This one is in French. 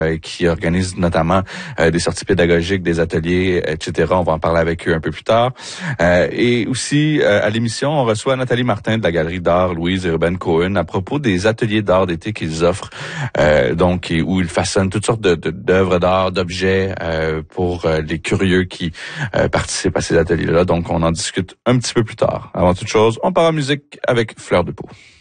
qui organisent notamment des sorties pédagogiques, des ateliers, etc. On va en parler avec eux un peu plus tard. Et aussi, à l'émission, on reçoit Nathalie Martin de la Galerie d'art Louise et Ruben Cohen à propos des ateliers d'art d'été qu'ils offrent, où ils façonnent toutes sortes d'œuvres d'art, d'objets pour les curieux qui participent à ces ateliers-là. Donc, on en discute un petit peu plus tard. Avant toute chose, on part en musique avec Fleur de Peau.